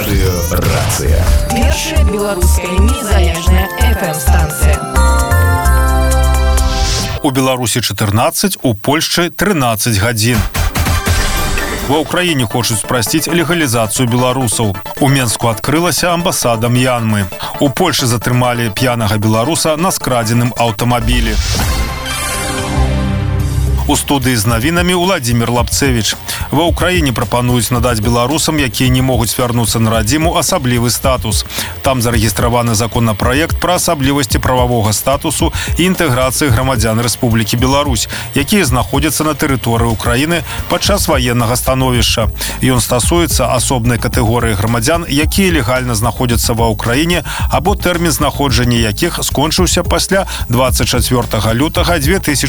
Радыёрацыя. Першая беларуская незалежная FM-станцыя. У Беларусі 14, у Польшчы 13 гадзін. Ва ўкраіне хочуць спрасціць легалізацыю беларусаў. У Менску адкрылася амбасада М'янмы. У Польшы затрымалі п'янага беларуса на скрадзеным аўтамабілі. У студыі з навінамі Владзімір Лапцевіч. Ва ўкраіне прапануюць надаць беларусам, якія не могуць вярнуцца на радзіму, асаблівы статус. Там зарэгістраваны законапраект пра асаблівасці прававога статусу і інтэграцыі грамадзян Рэспублікі Беларусь, якія знаходзяцца на тэрыторыі ўкраіны падчас ваеннага становішча. Ён стасуецца асобнай катэгорыі грамадзян, якія легальна знаходзяцца ва ўкраіне або тэрмін знаходжання якіх скончыўся пасля 24 лютага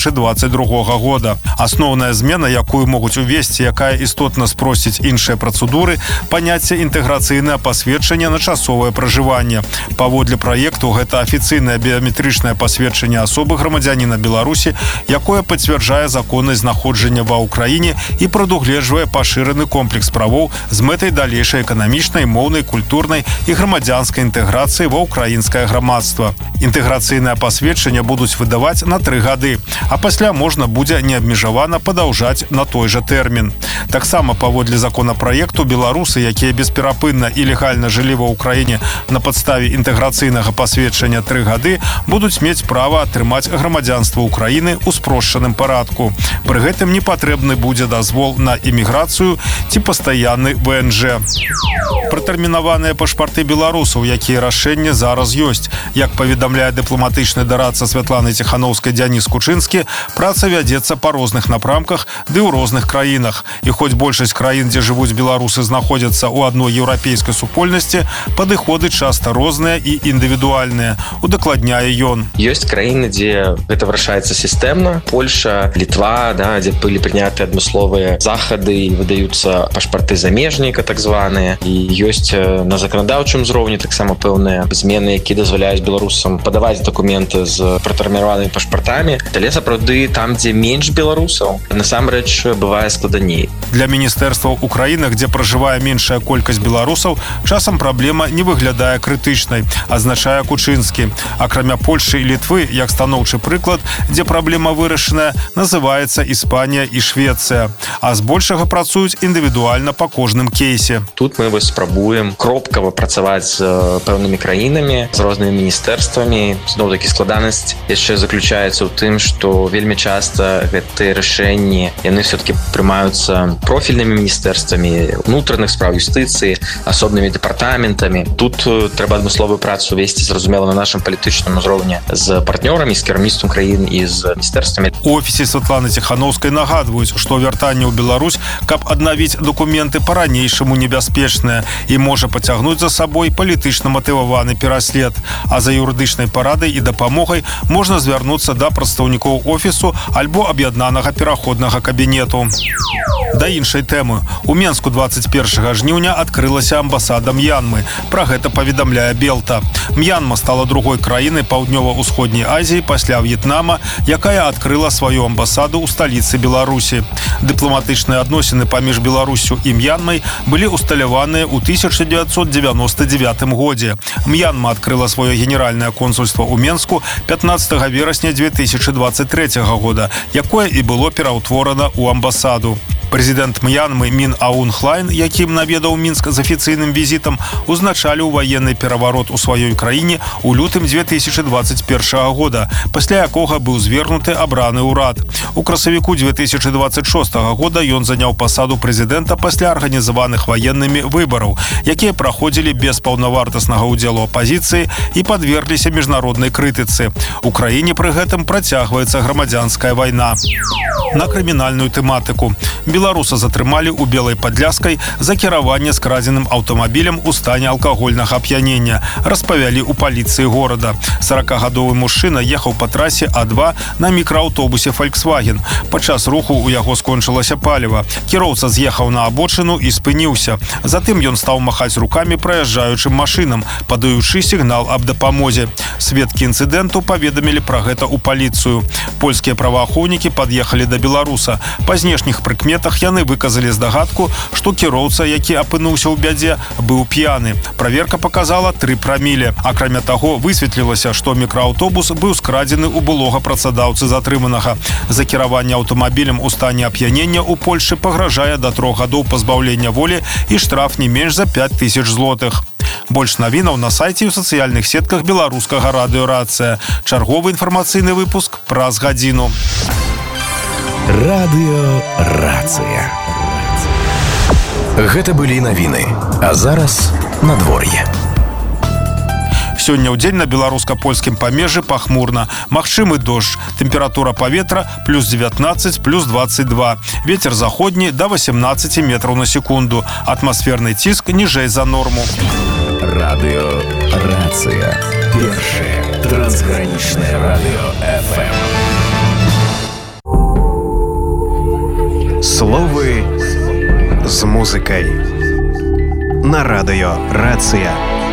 2022 года. Асноўная змена, якую могуць увесці, якая істотна спросціць іншыя працэдуры, паняцце інтэграцыйнае пасведчанне на часовае пражыванне. Паводле праекту гэта афіцыйнае біяметрычнае пасведчанне асобы грамадзяніна Беларусі, якое пацвярджае законнасць знаходжання ва ўкраіне і прадугледжвае пашыраны комплекс правоў з мэтай далейшай эканамічнай, моўнай, культурнай і грамадзянскай інтэграцыі ва ўкраінскае грамадства. Інтэграцыйнае пасведчанне будуць выдаваць на 3 гады, а пасля можна будзе неабмежавана падаўжаць на той жа тэрмін. Таксама паводле законапраекту беларусы, якія бесперапынна і легальна жылі ва ўкраіне на падставе інтэграцыйнага пасведчання 3 гады, будуць мець права атрымаць грамадзянства ўкраіны ў спрошчаным парадку. Пры гэтым не патрэбны будзе дазвол на іміграцыю ці пастаянны ВНЖ. Пратэрмінаваныя пашпарты беларусаў, якія рашэнне зараз ёсць. Як паведамляе дыпламатычны дарадца Святланы Ціхановскай Дзяніс Кучынскі, праца вядзецца па розных напрамках ды ў розных краінах. І хоць большасць краін, дзе жывуць беларусы, знаходзяцца ў адной еўрапейскай супольнасці, падыходы часта розныя і індывідуальныя, удакладняе ён. Ёсць краіны, дзе гэта вырашаецца сістэмна. Польша, Літва, дзе былі прыняты адмысловыя захады і выдаюцца пашпарты замежніка, так званыя. І ёсць на заканадаўчым узроўні таксама пэўныя змены, якія дазваляюць беларусам падаваць дакументы з пратэрмінаванымі пашпартамі. Але сапраўды там, дзе менш беларусаў, насамрэч бывае складаней. Для міністэрстваў у краінах, дзе пражывае меншая колькасць беларусаў, часам праблема не выглядае крытычнай, азначае Кучынскі. Акрамя Польшчы і Літвы, як станоўчы прыклад, дзе праблема вырашаная, называецца Іспанія і Швецыя. А збольшага працуюць індывідуальна па кожным кейсе. Тут мы спрабуем кропкава працаваць з пэўнымі краінамі, з рознымі міністэрствамі. Зноў-такі складанасць яшчэ заключаецца ў тым, што вельмі часта гэтыя рашэнні, яны все-таки прымаюцца профільнымі міністэрствамі унутраных спраў, юстыцыі, асобнымі дэпартаментамі. Тут трэба адмысловую працу весці, зразумела, на нашым палітычным узроўні з партнёрамі, з кіраўніцтвам краін і з міністэрствамі. У офісе Святланы Ціхановскай нагадваюць, што вяртанне ў Беларусь, каб аднавіць дакументы, па-ранейшаму небяспечнае і можа пацягнуць за сабой палітычна матываваны пераслед. А за юрыдычнай парадай і дапамогай можна звярнуцца да прадстаўнікоў офісу альбо аб'яднанага пераходнага кабінету. Да іншай тэмы. У Менску 21 жніўня адкрылася амбасада М'янмы. Пра гэта паведамляе Белта. М'янма стала другой краінай паўднёва-ўсходняй Азіі пасля В'етнама, якая адкрыла сваю амбасаду ў сталіцы Беларусі. Дыпламатычныя адносіны паміж Беларуссю і М'янмай былі усталяваныя ў 1999 годзе. М'янма адкрыла сваё генеральнае консульства ў Менску 15 верасня 2023 года, якое і было пераўтворана ў амбасаду. Прэзідэнт М'янмы Мін Аун Хлайн, якім наведаў Мінск з афіцыйным візітам, узначаліў ваенны пераварот у сваёй краіне ў лютым 2021 года, пасля якога быў звернуты абраны ўрад. У красавіку 2026 года ён заняў пасаду прэзідэнта пасля арганізаваных ваеннымі выбараў, якія праходзілі без паўнавартаснага ўдзелу апазіцыі і падвергліся міжнароднай крытыцы. У краіне пры гэтым працягваецца грамадзянская вайна. На крымінальную тэматыку. Беларуса затрымалі ў Белай Падляскай за кіраванне скрадзеным аўтамабілем у стане алкагольнага ап'янення, распавялі ў паліцыі горада. 40-гадовы мужчына ехаў па трасе А2 на мікрааўтобусе Volkswagen. Падчас руху ў яго скончылася паліва. Кіроўца з'ехаў на абочыну і спыніўся. Затым ён стаў махаць рукамі праязджаючым машынам, падаючы сігнал аб дапамозе. Сведкі інцыдэнту паведамілі пра гэта ў паліцыю. Польскія праваахоўнікі пад'ехалі да беларуса. Па знешніх прыкметах дакументах яны выказалі здагадку, што кіроўца, які апынуўся ў бядзе, быў п'яны. Праверка показала 3 праміле. Акрамя таго, высветлілася, што мікрааўтобус быў скрадзены ў былога працадаўцы затрыманага. За кіраванне аўтамабілем у стане ап'янення ў Польшчы пагражае да 3 гадоў пазбаўлення волі і штраф не менш за 5000 злотых. Больш навінаў на сайце і ў сацыяльных сетках беларускага радыё «Рацыя». Чарговы інфармацыйны выпуск праз гадзіну. Радыё «Рацыя». Гэта былі навіны. А зараз надвор'е. Сёння ў дзень на беларуска-польскім памежжы пахмурна. Магчымы дождж. Тэмпература паветра плюс 19, плюс 22. Вецер заходні да 18 метраў на секунду. Атмасферны ціск ніжэй за норму. Радыё «Рацыя». Першае трансгранічнае радыё FM. Словы з музыкай. На радыё «Рацыя».